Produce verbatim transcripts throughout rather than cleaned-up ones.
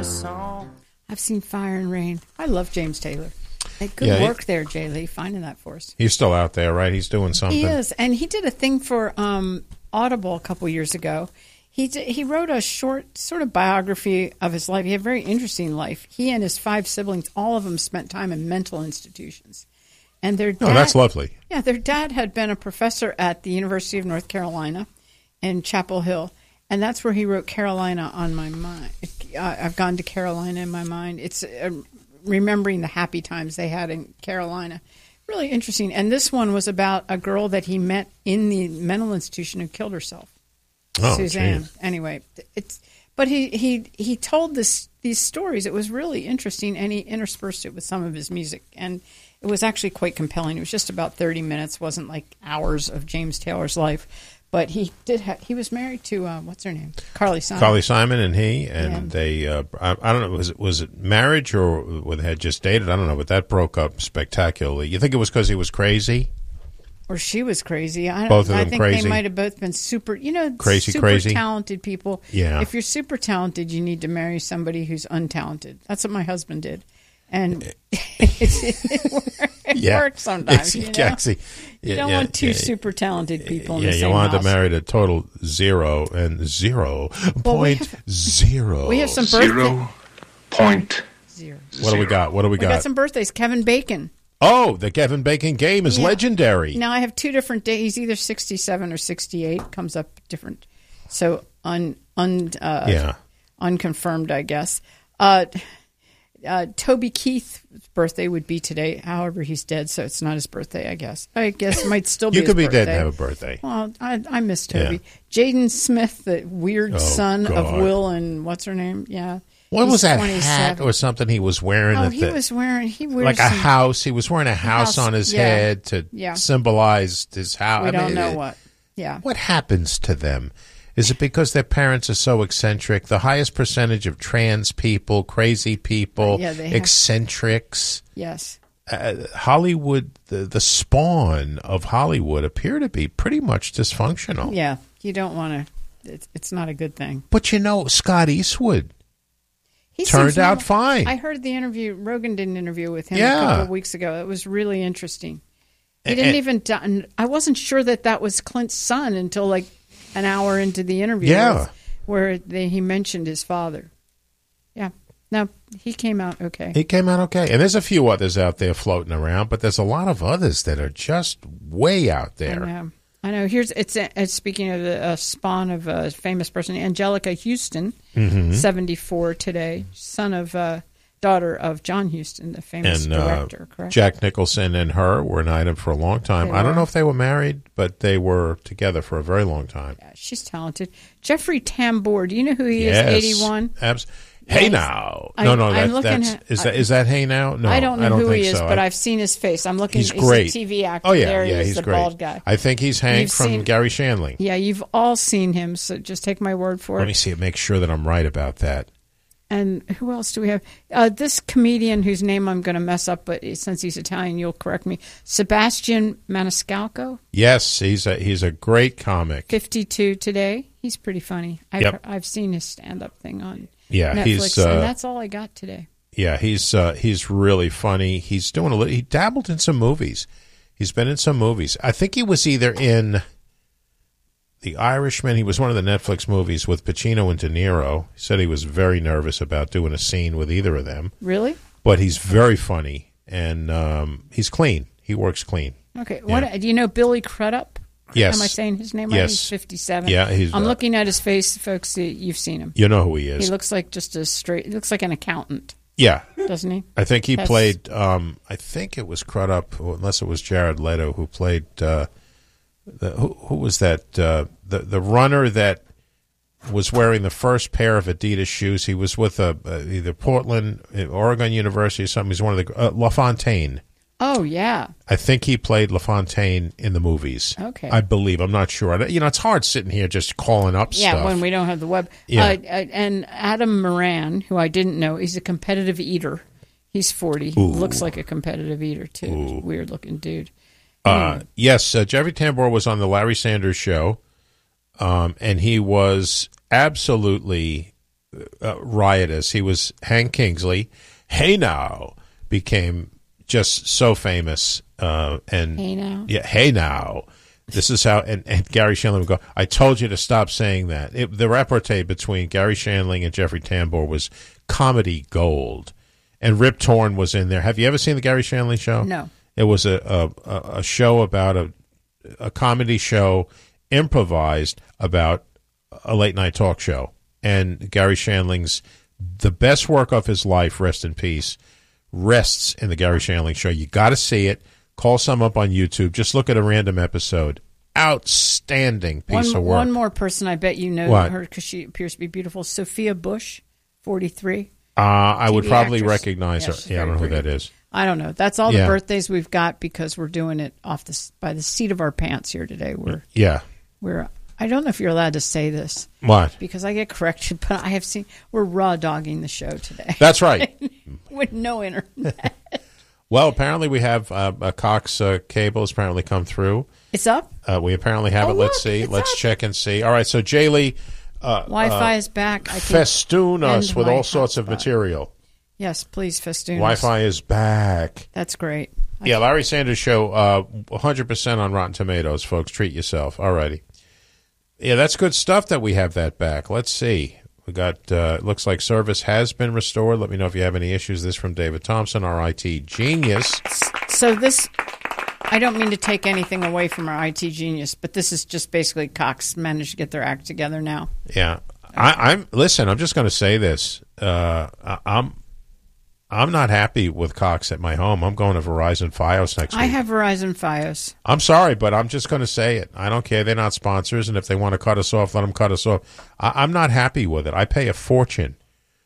a song. I've seen Fire and Rain. I love James Taylor. Hey, good Yeah, work he, there, Jay Lee, finding that for us. He's still out there, right? He's doing something. He is, and he did a thing for um, Audible a couple years ago. He did, he wrote a short sort of biography of his life. He had a very interesting life. He and his five siblings, all of them spent time in mental institutions. And their dad, oh, that's lovely. Yeah, their dad had been a professor at the University of North Carolina in Chapel Hill, and that's where he wrote Carolina on My Mind. I've gone to Carolina in my mind. It's uh, remembering the happy times they had in Carolina. Really interesting. And this one was about a girl that he met in the mental institution who killed herself. Oh, Suzanne. geez. Anyway, it's but he, he, he told this these stories. It was really interesting, and he interspersed it with some of his music. And it was actually quite compelling. It was just about thirty minutes. It wasn't like hours of James Taylor's life. But he did. Ha- he was married to uh, what's her name, Carly Simon. Carly Simon and he, and Yeah. they. Uh, I, I don't know. Was it was it marriage or they had just dated? I don't know. But that broke up spectacularly. You think it was because he was crazy? Or she was crazy. I, Both of I them think crazy? they might have both been super, you know, Crazy, super crazy? talented people. Yeah. If you're super talented, you need to marry somebody who's untalented. That's what my husband did. And it, it, it Yeah. works sometimes. You, know? Yeah, see, you yeah, don't yeah, want two yeah, super talented people in yeah, the you same wanted house. to marry a total zero and zero Well, we point have- zero. We have some birthdays. Zero point Zero. What do we got? What do we We got? got some birthdays. Kevin Bacon. Oh, the Kevin Bacon game is Yeah. legendary. Now I have two different days. He's either sixty-seven or sixty-eight. Comes up different. So un un uh, Yeah. unconfirmed, I guess. Uh, uh, Toby Keith's birthday would be today. However, he's dead, so it's not his birthday. I guess. I guess it might still be. You his could be birthday. dead and have a birthday. Well, I, I miss Toby. Yeah. Jaden Smith, the weird Oh, son of God. Will and what's her name? Yeah. What He's was that hat twenty-seven. or something he was wearing? Oh, at he the, was wearing. He wears like a some- house. He was wearing a house, house, on his yeah. head to Yeah. symbolize his house. We I don't mean, know it- what. Yeah. What happens to them? Is it because their parents are so eccentric? The highest percentage of trans people, crazy people, Yeah, they have- eccentrics. Yes. Uh, Hollywood, the, the spawn of Hollywood appear to be pretty much dysfunctional. Yeah. You don't want to. It's, it's not a good thing. But you know, Scott Eastwood He turned seems out normal. fine. I heard the interview. Rogan did an interview with him Yeah. a couple of weeks ago. It was really interesting. He And- didn't and- even. di- I wasn't sure that that was Clint's son until like an hour into the interview. Yeah. where, where they, he mentioned his father. Yeah. No, he came out okay. He came out okay. And there's a few others out there floating around, but there's a lot of others that are just way out I there. know. I know. Here's it's, it's speaking of a, a spawn of a famous person, Angelica Houston, Mm-hmm. seventy-four today, son of uh, daughter of John Huston, the famous And uh, director. Correct. Jack Nicholson and her were an item for a long time. They I don't were. know if they were married, but they were together for a very long time. Yeah, she's talented. Jeffrey Tambor, do you know who he Yes. is? eighty-one. Abs- hey Yes. now. I- no, no, I'm that, looking that's, at- is, that, is that Hey Now? No, I don't know who think he is, so. but I- I've seen his face. I'm looking. He's he's great. a T V actor. Oh, yeah, there he yeah, is, he's the great. bald guy. I think he's Hank You've from seen- Gary Shandling. Yeah, you've all seen him, so just take my word for Let it. me see it. Make sure that I'm right about that. And who else do we have? Uh, this comedian whose name I'm going to mess up, but since he's Italian, you'll correct me. Sebastian Maniscalco, Yes, he's a he's a great comic. fifty-two today. He's pretty funny. I've, Yep. I've seen his stand-up thing on Yeah, Netflix, he's uh, and that's all I got today. yeah, he's uh, he's really funny. He's doing a little. He dabbled in some movies. He's been in some movies. I think he was either in The Irishman. He was one of the Netflix movies with Pacino and De Niro. He said he was very nervous about doing a scene with either of them, Really? but he's very funny and um, he's clean. He works clean. Okay. What do you know? Billy Crudup? Yes. Am I saying his name right? Yes. He's fifty-seven. Yeah, he's, I'm uh, looking at his face, folks. You've seen him. You know who he is. He looks like just a straight. He looks like an accountant, Yeah. doesn't he? I think he That's- played. Um, I think it was Crudup, or unless it was Jared Leto who played. Uh, the, who, who was that? Uh, the the runner that was wearing the first pair of Adidas shoes. He was with a uh, either Portland, Oregon University, or something. He's one of the uh, LaFontaine. Oh yeah. I think he played LaFontaine in the movies. Okay. I believe. I'm not sure. I- You know, it's hard sitting here just calling up Yeah, stuff. when we don't have the web. Yeah. Uh, uh, and Adam Moran, who I didn't know, he's a competitive eater. He's forty. He looks like a competitive eater too. Weird looking dude. Uh, yes, uh, Jeffrey Tambor was on the Larry Sanders Show, um, and he was absolutely uh, riotous. He was Hank Kingsley. Hey now became just so famous. Uh, and Hey now. yeah, hey now. This is how, and, and Gary Shandling would go, I told you to stop saying that. It, the repartee between Gary Shandling and Jeffrey Tambor was comedy gold. And Rip Torn was in there. Have you ever seen the Gary Shandling show? No. It was a, a, a show about a, a comedy show improvised about a late night talk show. And Gary Shandling's, the best work of his life, rest in peace, rests in the Gary Shandling show. You got to see it. Call some up on YouTube. Just look at a random episode. Outstanding piece one, of work. One more person, I bet you know What? her because she appears to be beautiful. Sophia Bush, forty-three. Uh, I would T V probably actress. recognize Yeah, her. she's Yeah, I don't know very who that pretty. is. I don't know. That's all Yeah. the birthdays we've got because we're doing it off the by the seat of our pants here today. We're Yeah. we're. I don't know if you're allowed to say this What? because I get corrected, but I have seen we're raw dogging the show today That's right. with no internet. Well, apparently we have uh, a Cox uh, cable has apparently come through. It's up. Uh, we apparently have Oh, it. Let's look, see. it's Let's up. check and see. All right. So, Jaylee, uh, Wi-fi uh, is back. I think. festoon us End with all Wi-Fi sorts of hotspot. material. Yes, please festoon us. Wi-Fi is back. That's great. Yeah, Larry Sanders Show, uh, one hundred percent on Rotten Tomatoes, folks. Treat yourself. All righty. Yeah, that's good stuff that we have that back. Let's see. We got, uh, it looks like service has been restored. Let me know if you have any issues. This from David Thompson, our I T genius. So this, I don't mean to take anything away from our I T genius, but this is just basically Cox managed to get their act together now. Yeah. I, I'm, listen, I'm just going to say this. Uh, I, I'm, I'm not happy with Cox at my home. I'm going to Verizon Fios next week. I have Verizon Fios. I'm sorry, but I'm just going to say it. I don't care. They're not sponsors, and if they want to cut us off, let them cut us off. I, I'm not happy with it. I pay a fortune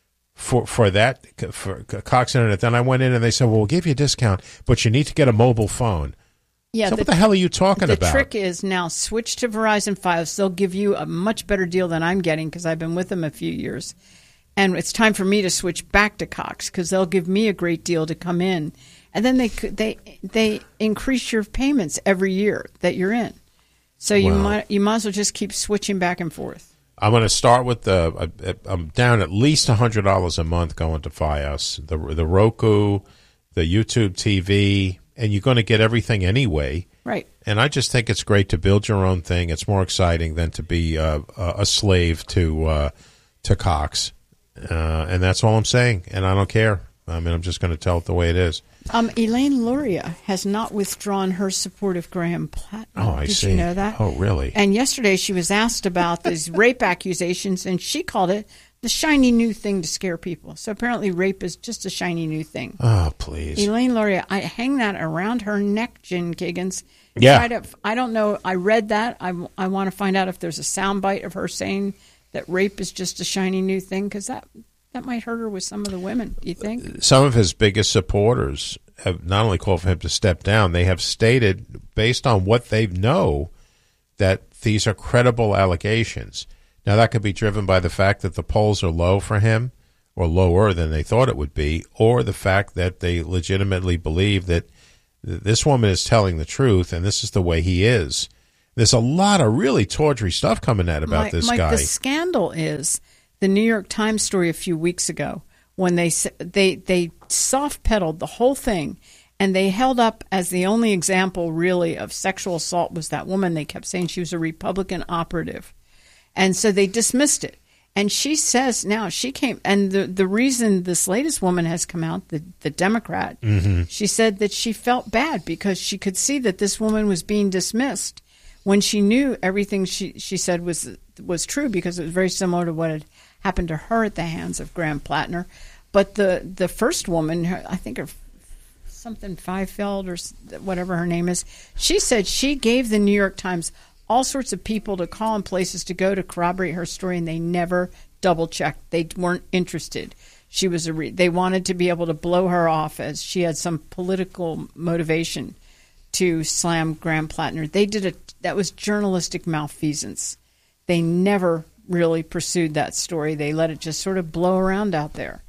for for that, for Cox Internet. Then I went in and they said, well, we'll give you a discount, but you need to get a mobile phone. Yeah, So what the hell are you talking the about? trick is now switch to Verizon Fios. They'll give you a much better deal than I'm getting because I've been with them a few years. And it's time for me to switch back to Cox because they'll give me a great deal to come in. And then they could- they they increase your payments every year that you're in. So you Wow. might you might as well just keep switching back and forth. I'm going to start with the. Uh, I'm down at least a hundred dollars a month going to Fios. The the Roku, the YouTube T V, and you're going to get everything anyway. Right. And I just think it's great to build your own thing. It's more exciting than to be uh, a slave to uh, to Cox. Uh, and that's all I'm saying. And I don't care. I mean, I'm just going to tell it the way it is. Um, Elaine Luria has not withdrawn her support of Graham Plattner. Oh, I Did see. you know that? Oh, really? And yesterday she was asked about these rape accusations, and she called it the shiny new thing to scare people. So apparently rape is just a shiny new thing. Oh, please. Elaine Luria, I hang that around her neck, Jen Kiggins. Yeah. Try to, I don't know. I read that. I, I want to find out if there's a soundbite of her saying that rape is just a shiny new thing, because that, that might hurt her with some of the women, do you think? Some of his biggest supporters have not only called for him to step down, they have stated, based on what they know, that these are credible allegations. Now, that could be driven by the fact that the polls are low for him, or lower than they thought it would be, or the fact that they legitimately believe that th- this woman is telling the truth, and this is the way he is. There's a lot of really tawdry stuff coming out about Mike, this Mike, guy. the scandal is the New York Times story a few weeks ago when they s- they they soft pedaled the whole thing, and they held up as the only example really of sexual assault was that woman. They kept saying she was a Republican operative, and so they dismissed it. And she says now she came, and the the reason this latest woman has come out, the the Democrat, Mm-hmm. she said that she felt bad because she could see that this woman was being dismissed when she knew everything she, she said was was true, because it was very similar to what had happened to her at the hands of Graham Plattner. But the, the first woman, her- I think her something Fiefeld or s- whatever her name is, she said she gave the New York Times all sorts of people to call and places to go to corroborate her story, and they never double-checked. They weren't interested. She was a re- they wanted to be able to blow her off as she had some political motivation to slam Graham Plattner. They did a that was journalistic malfeasance. They never really pursued that story. They let it just sort of blow around out there.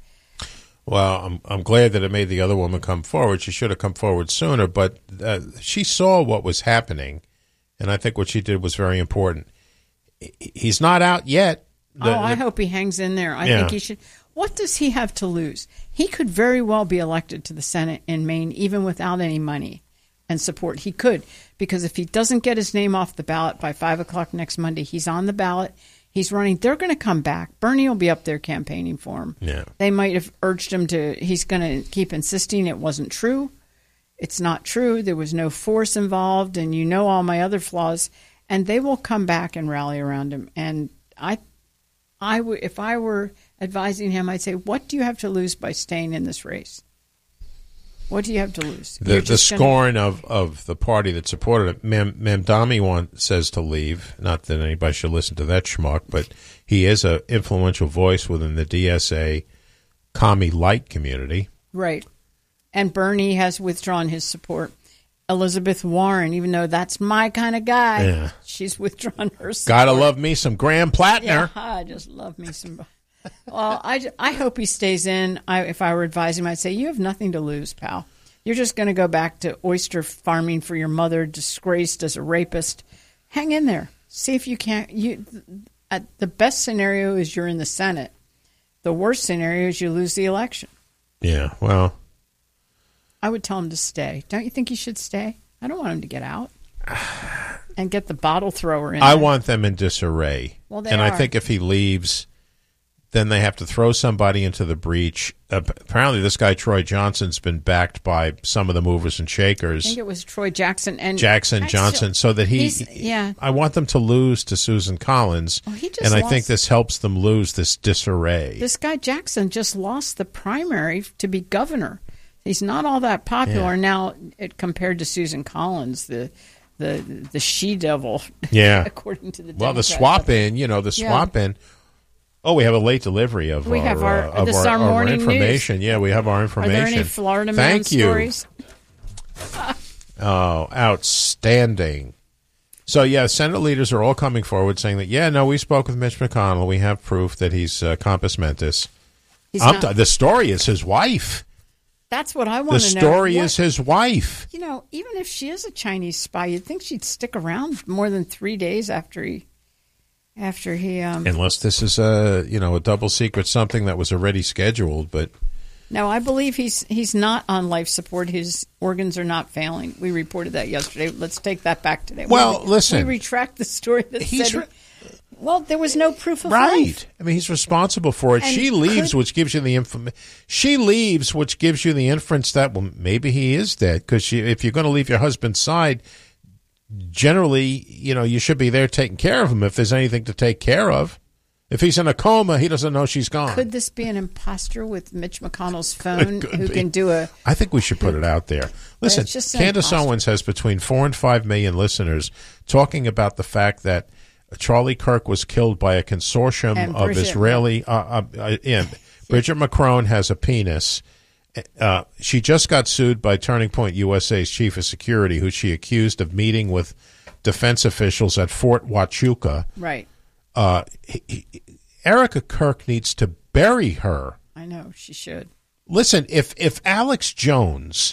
Well, I'm I'm glad that it made the other woman come forward. She should have come forward sooner, but uh, she saw what was happening, and I think what she did was very important. He's not out yet. The, oh, I the- hope he hangs in there. I Yeah. think he should. What does he have to lose? He could very well be elected to the Senate in Maine, even without any money and support. He could, because if he doesn't get his name off the ballot by five o'clock next Monday, he's on the ballot. He's running. They're going to come back. Bernie will be up there campaigning for him. Yeah. They might have urged him to. He's going to keep insisting it wasn't true. It's not true. There was no force involved, and you know all my other flaws. And they will come back and rally around him. And I, I would, if I were advising him, I'd say, "What do you have to lose by staying in this race? What do you have to lose?" The, You're the just gonna- scorn of, of the party that supported it. Mam, Mamdani one says to leave. Not that anybody should listen to that schmuck, but he is an influential voice within the D S A commie light community. Right. And Bernie has withdrawn his support. Elizabeth Warren, even though that's my kind of guy, Yeah. she's withdrawn her support. Gotta love me some Graham Plattner. Yeah, I just love me some. Well, I, I hope he stays in. I, if I were advising him, I'd say, you have nothing to lose, pal. You're just going to go back to oyster farming for your mother, disgraced as a rapist. Hang in there. See if you can't. You, at the best scenario is you're in the Senate. The worst scenario is you lose the election. Yeah, well, I would tell him to stay. Don't you think he should stay? I don't want him to get out and get the bottle thrower in. I there. want them in disarray. Well, they and I are. think if he leaves, then they have to throw somebody into the breach. Uh, apparently, this guy, Troy Johnson's been backed by some of the movers and I shakers. think it was Troy Jackson and Jackson I Johnson, still- so that he, he's- yeah. I want them to lose to Susan Collins, Well, he just and I lost- think this helps them lose this disarray. This guy Jackson just lost the primary to be governor. He's not all that popular Yeah. now it, compared to Susan Collins, the the the she devil. Yeah. according to the Well, the Democrats. swap in, you know, the Yeah. swap in. Oh, we have a late delivery of We our, have our- uh, of this our, is our of our morning information. Yeah, we have our Are information. there any Florida man Thank you. stories? Oh, outstanding. So, yeah, Senate leaders are all coming forward saying that, yeah, no, we spoke with Mitch McConnell. We have proof that he's uh, compos mentis. He's I'm not- t- the story is his wife. That's what I The want to know. story What- is his wife. You know, even if she is a Chinese spy, you'd think she'd stick around more than three days after he, after he. Um, Unless this is a, you know, a double secret something that was already scheduled, but no, I believe he's he's not on life support. His organs are not failing. We reported that yesterday. Let's take that back today. Well, we, listen. we retract the story that He's said. re- well, there was no proof of right. life. I mean, he's responsible for it. And She leaves, could- which gives you the inform- She leaves, which gives you the inference that, well, maybe he is dead. Because if you're going to leave your husband's side, generally, you know, you should be there taking care of him if there's anything to take care of. If he's in a coma, he doesn't know she's gone. Could this be an imposter with Mitch McConnell's phone could who be. can do a? I think we should put it out there. Listen, It's just an Candace imposter. Owens has between four and five million listeners talking about the fact that Charlie Kirk was killed by a consortium And of Bridget, Israeli. Uh, uh, uh, yeah, Bridget McCrone has a penis. Uh, she just got sued by Turning Point U S A's chief of security, who she accused of meeting with defense officials at Fort Huachuca. Right. Uh, he, he, Erica Kirk needs to bury her. I know she should. Listen, if if Alex Jones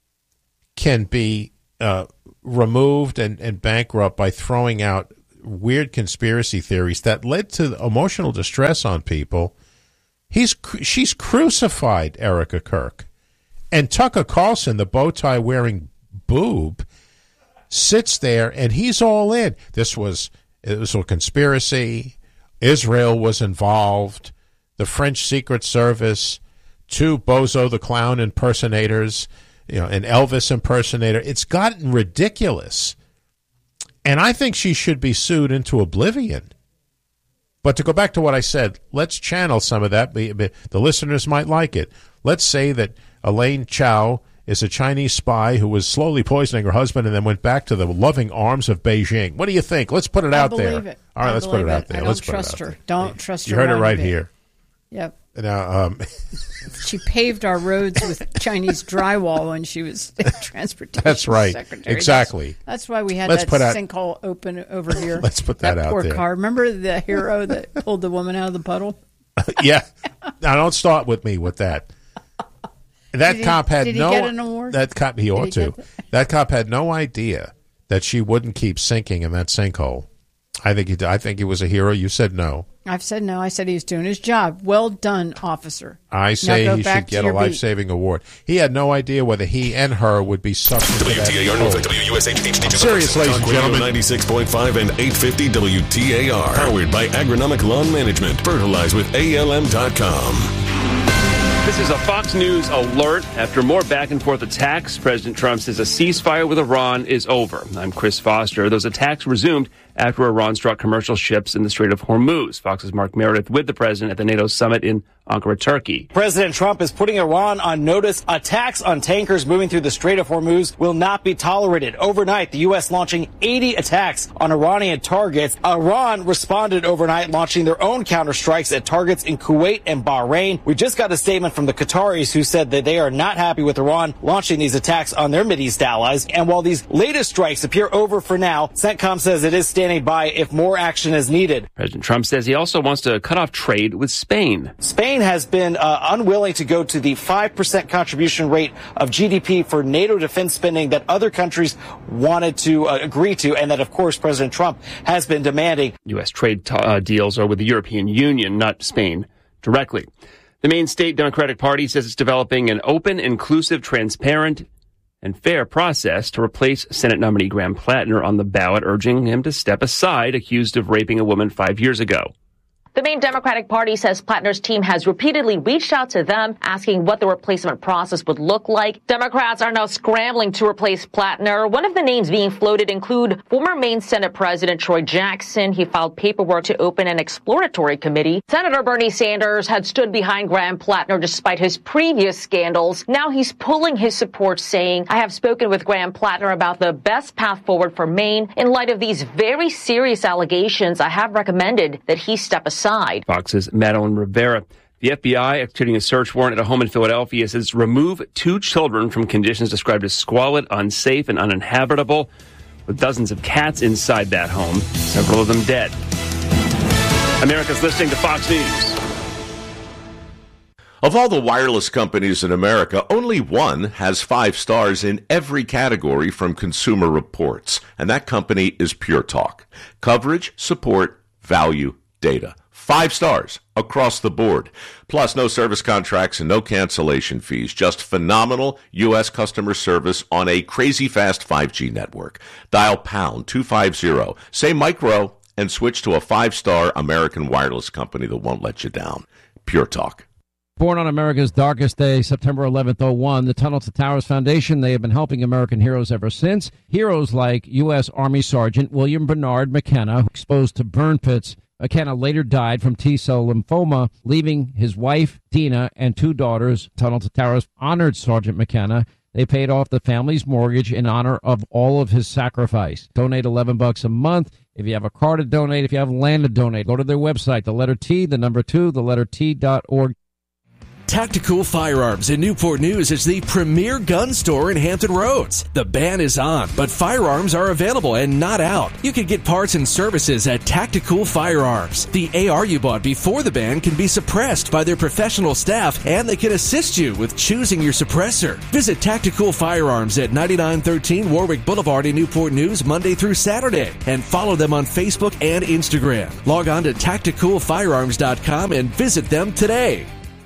can be uh, removed and, and bankrupt by throwing out weird conspiracy theories that led to emotional distress on people, he's she's crucified Erica Kirk. And Tucker Carlson, the bow tie wearing boob, sits there and he's all in. This was it was a conspiracy. Israel was involved. The French Secret Service, two Bozo the Clown impersonators, you know, an Elvis impersonator. It's gotten ridiculous. And I think she should be sued into oblivion. But to go back to what I said, let's channel some of that. The listeners might like it. Let's say that Elaine Chao is a Chinese spy who was slowly poisoning her husband and then went back to the loving arms of Beijing. What do you think? Let's put it I out there. believe it. All right, I let's put it believe out it. there. I don't let's put trust it out her. there. Don't trust you her. You heard it one right bit. here. Yep. Now, um, She paved our roads with Chinese drywall when she was transportation That's right. secretary. Exactly. That's, that's why we had Let's that put out- sinkhole open over here. Let's put that out poor there. car. Remember the hero that pulled the woman out of the puddle? yeah. Now, don't start with me with that. That Did he- cop had did he no. get an award? That cop, he ought he to. get that? That cop had no idea that she wouldn't keep sinking in that sinkhole. I think he. I think he was a hero. You said no. I've said no. I said he's doing his job. Well done, officer. I say Now go he back should to get a your beat. life-saving award. He had no idea whether he and her would be sucked into W T A R that Norfolk, hole. W U S H, H D Serious, ladies and gentlemen. ninety-six point five and eight fifty W T A R. Powered by Agronomic Lawn Management. Fertilize with A L M dot com. This is a Fox News alert. After more back and forth attacks, President Trump says a ceasefire with Iran is over. I'm Chris Foster. Those attacks resumed after Iran struck commercial ships in the Strait of Hormuz. Fox's Mark Meredith with the president at the NATO summit in Ankara, Turkey. President Trump is putting Iran on notice. Attacks on tankers moving through the Strait of Hormuz will not be tolerated. Overnight, the U S launching eighty attacks on Iranian targets. Iran responded overnight, launching their own counterstrikes at targets in Kuwait and Bahrain. We just got a statement from the Qataris who said that they are not happy with Iran launching these attacks on their Mideast allies. And while these latest strikes appear over for now, CENTCOM says it is standing by if more action is needed. President Trump says he also wants to cut off trade with Spain. Spain has been uh, unwilling to go to the five percent contribution rate of G D P for NATO defense spending that other countries wanted to uh, agree to, and that, of course, President Trump has been demanding. U S trade t- uh, deals are with the European Union, not Spain, directly. The main state Democratic Party says it's developing an open, inclusive, transparent, and fair process to replace Senate nominee Graham Plattner on the ballot, urging him to step aside, accused of raping a woman five years ago. The main Democratic Party says Plattner's team has repeatedly reached out to them, asking what the replacement process would look like. Democrats are now scrambling to replace Plattner. One of the names being floated include former Maine Senate President Troy Jackson. He filed paperwork to open an exploratory committee. Senator Bernie Sanders had stood behind Graham Plattner despite his previous scandals. Now he's pulling his support, saying, I have spoken with Graham Plattner about the best path forward for Maine. In light of these very serious allegations, I have recommended that he step aside. Fox's Madeline Rivera. The F B I executing a search warrant at a home in Philadelphia says remove two children from conditions described as squalid, unsafe, and uninhabitable, with dozens of cats inside that home, several of them dead. America's listening to Fox News. Of all the wireless companies in America, only one has five stars in every category from Consumer Reports, and that company is Pure Talk. Coverage, support, value, data. Five stars across the board. Plus, no service contracts and no cancellation fees. Just phenomenal U S customer service on a crazy fast five G network. Dial pound two fifty, say micro, and switch to a five-star American wireless company that won't let you down. Pure Talk. Born on America's darkest day, September eleventh, oh one, the Tunnel to Towers Foundation, they have been helping American heroes ever since. Heroes like U S Army Sergeant William Bernard McKenna, exposed to burn pits. McKenna later died from T-cell lymphoma, leaving his wife, Dina, and two daughters. Tunnel to Towers honored Sergeant McKenna. They paid off the family's mortgage in honor of all of his sacrifice. Donate eleven bucks a month. If you have a car to donate, if you have land to donate, go to their website, the letter T, the number two, the letter T dot org. Tactical Firearms in Newport News is the premier gun store in Hampton Roads. The ban is on, but firearms are available and not out. You can get parts and services at Tactical Firearms. The A R you bought before the ban can be suppressed by their professional staff, and they can assist you with choosing your suppressor. Visit Tactical Firearms at ninety-nine thirteen Warwick Boulevard in Newport News Monday through Saturday, and follow them on Facebook and Instagram. Log on to tactical firearms dot com and visit them today.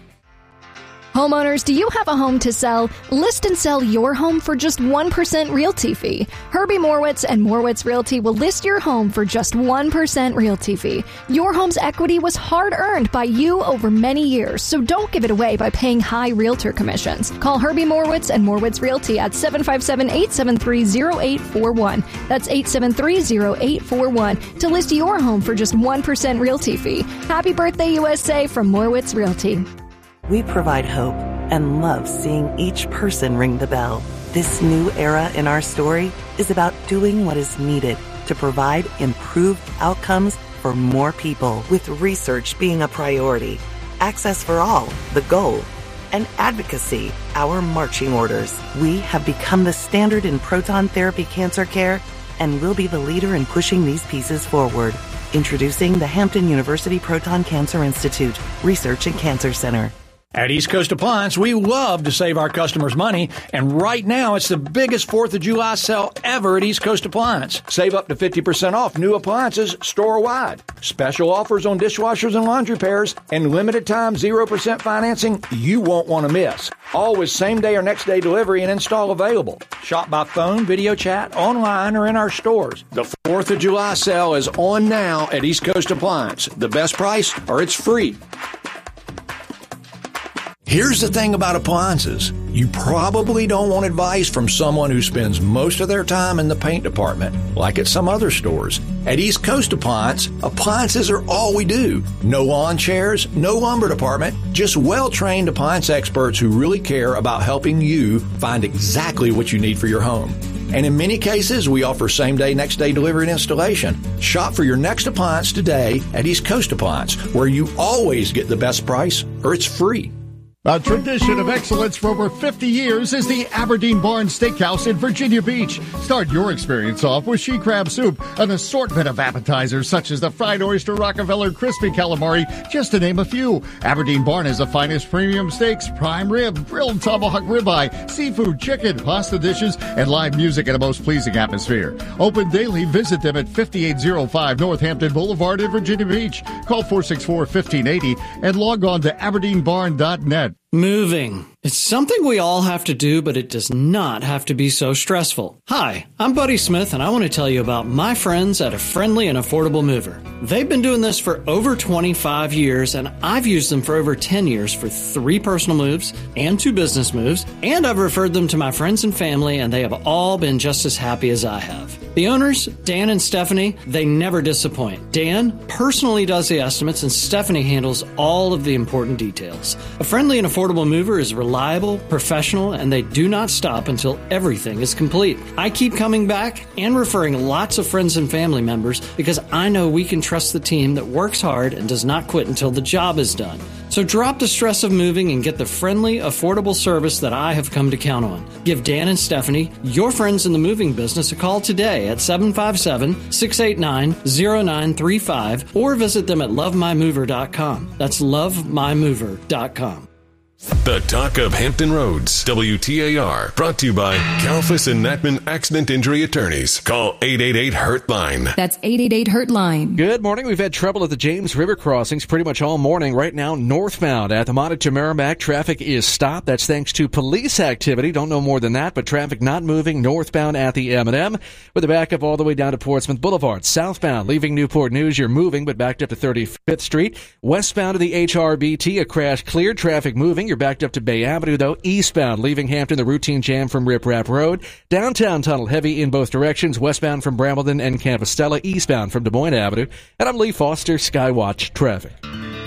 Homeowners, do you have a home to sell? List and sell your home for just one percent realty fee. Herbie Morwitz and Morwitz Realty will list your home for just one percent realty fee. Your home's equity was hard-earned by you over many years, so don't give it away by paying high realtor commissions. Call Herbie Morwitz and Morwitz Realty at seven five seven, eight seven three, zero eight four one. That's eight seven three, zero eight four one to list your home for just one percent realty fee. Happy birthday, U S A from Morwitz Realty. We provide hope and love seeing each person ring the bell. This new era in our story is about doing what is needed to provide improved outcomes for more people, with research being a priority, access for all, the goal, and advocacy, our marching orders. We have become the standard in proton therapy cancer care and will be the leader in pushing these pieces forward. Introducing the Hampton University Proton Cancer Institute Research and Cancer Center. At East Coast Appliance, we love to save our customers money, and right now it's the biggest fourth of July sale ever at East Coast Appliance. Save up to fifty percent off new appliances store-wide. Special offers on dishwashers and laundry pairs, and limited time zero percent financing you won't want to miss. Always same-day or next-day delivery and install available. Shop by phone, video chat, online, or in our stores. The fourth of July sale is on now at East Coast Appliance. The best price, or it's free. Here's the thing about appliances. You probably don't want advice from someone who spends most of their time in the paint department, like at some other stores. At East Coast Appliance, appliances are all we do. No lawn chairs, no lumber department, just well-trained appliance experts who really care about helping you find exactly what you need for your home. And in many cases, we offer same-day, next-day delivery and installation. Shop for your next appliance today at East Coast Appliance, where you always get the best price, or it's free. A tradition of excellence for over fifty years is the Aberdeen Barn Steakhouse in Virginia Beach. Start your experience off with she crab soup, an assortment of appetizers such as the fried oyster, Rockefeller, crispy calamari, just to name a few. Aberdeen Barn has the finest premium steaks, prime rib, grilled tomahawk ribeye, seafood, chicken, pasta dishes, and live music in a most pleasing atmosphere. Open daily. Visit them at fifty-eight oh five Northampton Boulevard in Virginia Beach. Call four six four, one five eight zero and log on to aberdeen barn dot net. Moving. It's something we all have to do, but it does not have to be so stressful. Hi, I'm Buddy Smith, and I want to tell you about my friends at A Friendly and Affordable Mover. They've been doing this for over twenty-five years, and I've used them for over ten years for three personal moves and two business moves, and I've referred them to my friends and family, and they have all been just as happy as I have. The owners, Dan and Stephanie, they never disappoint. Dan personally does the estimates, and Stephanie handles all of the important details. A Friendly and Affordable Mover is reliable, professional, and they do not stop until everything is complete. I keep coming back and referring lots of friends and family members because I know we can trust the team that works hard and does not quit until the job is done. So drop the stress of moving and get the friendly, affordable service that I have come to count on. Give Dan and Stephanie, your friends in the moving business, a call today at seven five seven, six eight nine, zero nine three five or visit them at love my mover dot com. That's love my mover dot com. The Talk of Hampton Roads, W T A R, brought to you by Kalfas and Natman Accident Injury Attorneys. Call eight eight eight, hurt line. That's eight eight eight, hurt line. Good morning. We've had trouble at the James River crossings pretty much all morning. Right now, northbound at the Monitor Merrimack, traffic is stopped. That's thanks to police activity. Don't know more than that, but traffic not moving northbound at the M and M with a backup all the way down to Portsmouth Boulevard. Southbound, leaving Newport News, you're moving, but backed up to thirty-fifth Street. Westbound to the H R B T, a crash cleared, traffic moving. You're backed up to Bay Avenue, though. Eastbound, leaving Hampton, the routine jam from Rip Rap Road. Downtown tunnel, heavy in both directions. Westbound from Brambleton and Compostela. Eastbound from Des Moines Avenue. And I'm Lee Foster, Skywatch Traffic.